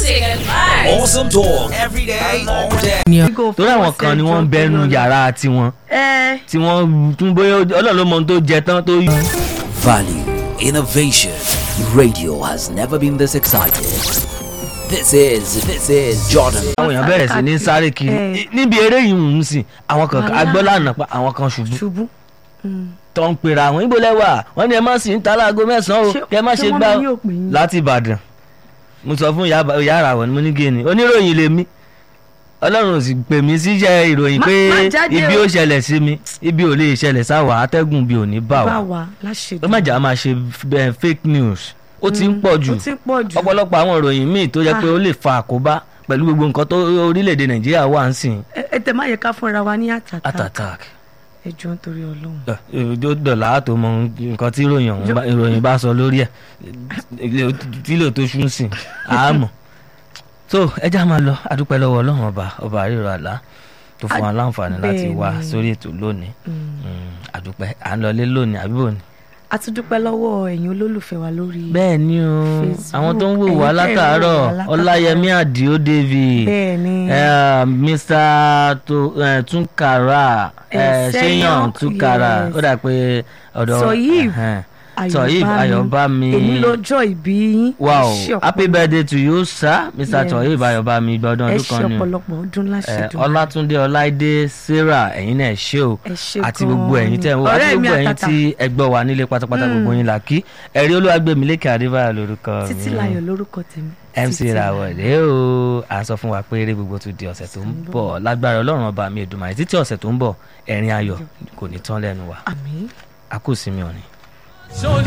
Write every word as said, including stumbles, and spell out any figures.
music and vibes. Awesome talk every day, all day. torí àwọn kan ni wọ́n ń bẹnu yàrá tiwọn tí wọ́n tún bóyá Ọlọ́run ló mọ ohun tó jẹ tán tó yí. Value, innovation. Radio has never been this excited. This is this is Jordan. àwọn èèyàn bẹ̀rẹ̀ sí ní sáré kiri níbi eré yìí ń sìn àwọn kan agbọ́lànà pa àwọn kan ṣubú tó ń pera àwọn ibo lẹ́wà wọ́n ní ẹ má sì ń ta láago mẹ́sàn-án o kẹ́ ẹ má ṣe gbá láti Ìbàdàn. mo sọ fún ìyá ara wọn ni mo ní gé ni oníròyìn lèmi Ọlọ́run ò sì pè mí síṣẹ́ ìròyìn pé ibi ó ṣẹlẹ̀ sí mi ibi ò lè ṣẹlẹ̀ sáwà atẹ́gùn bí ò ní bá wa ó má jà máa ṣe fake news ó ti ń pọ̀ jù ọ̀pọ̀lọpọ̀ àwọn ìròyìn míì tó jẹ́ pé ó lè fa àkóbá pẹ̀lú gbogbo nǹkan tó orílẹ̀-èdè Nàìjíríà wà ń sìn. ẹ tẹ má yẹ ká fúnra wa ní attack. ẹ jọ ń torí Ọlọ́run. ó dọ̀là tó mọ nǹkan tí ìròyìn bá sọ lórí ẹ̀ tílò tó ṣú ń sìn àmọ́ so ẹ já máa lọ adúpẹ́ lọ́wọ́ Ọlọ́run ọba ọba àríro àlá tó fún wa láǹfààní láti wá sórí ètò lónìí adúpẹ́ à ń lọlé lónìí àbíbò ni. a tún dúpẹ́ lọ́wọ́ ẹ̀yin olólùfẹ́ wa lórí bẹ́ẹ̀ ni o àwọn tó ń wò wá látàárọ̀ Ọláyẹmí Àdìó David Mr Tunkara Ṣéyàn Tunkara ó dà pé ọ̀dọ̀ Toyib Ayọ̀bámi èmi lọ́jọ́ ìbí yín. wow happy birthday to you sir Mr Toyib Ayọ̀bámi gbọ́dọ̀ ọdún kan ni ẹ ṣe ọ̀pọ̀lọpọ̀ ọdún láṣẹ dùn. Ọlátúndé Ọláìdé Sarah ẹ̀yin náà ṣe o àti gbogbo ẹ̀yin tẹ̀ ń wò àti gbogbo ẹ̀yin tí ẹ gbọ́ wà nílé pátápátá gbogbo yín là kí ẹ̀rí Olúwagbèmílékè Adébáyọ̀ lórúkọ mi Títílayọ̀ lórúkọ tèmi. M C Rawọlé o à ń sọ fún wa pé eré gbogbo tún di ọ̀sẹ̀ tó ń bọ̀ lágbára Ọlọ́run ọba mi Èdùmàrè títí ọ̀sẹ̀ tó ń bọ̀ ẹ̀rín ayọ̀ kò ní tán lẹ́nu wa. àmín. a kò sí mi ò ní.